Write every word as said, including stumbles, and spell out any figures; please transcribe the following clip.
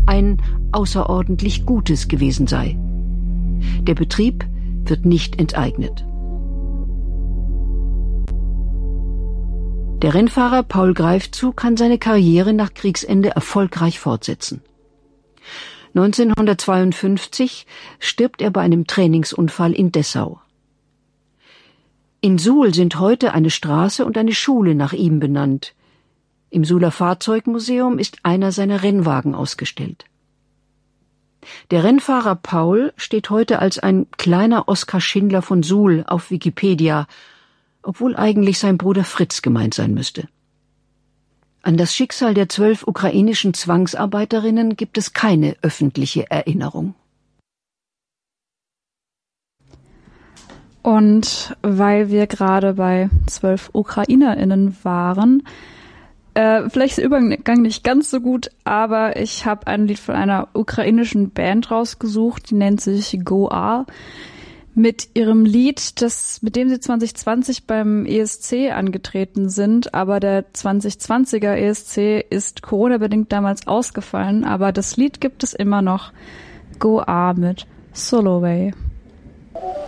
ein außerordentlich gutes gewesen sei. Der Betrieb wird nicht enteignet. Der Rennfahrer Paul Greifzu kann seine Karriere nach Kriegsende erfolgreich fortsetzen. neunzehnhundertzweiundfünfzig stirbt er bei einem Trainingsunfall in Dessau. In Suhl sind heute eine Straße und eine Schule nach ihm benannt. Im Suhler Fahrzeugmuseum ist einer seiner Rennwagen ausgestellt. Der Rennfahrer Paul steht heute als ein kleiner Oskar Schindler von Suhl auf Wikipedia, obwohl eigentlich sein Bruder Fritz gemeint sein müsste. An das Schicksal der zwölf ukrainischen Zwangsarbeiterinnen gibt es keine öffentliche Erinnerung. Und weil wir gerade bei zwölf UkrainerInnen waren, äh, vielleicht ist der Übergang nicht ganz so gut, aber ich habe ein Lied von einer ukrainischen Band rausgesucht, die nennt sich Goa. Mit ihrem Lied, das, mit dem sie zwanzig zwanzig beim E S C angetreten sind, aber der zwanzig zwanziger E S C ist Corona-bedingt damals ausgefallen, aber das Lied gibt es immer noch. Goa mit Soloway.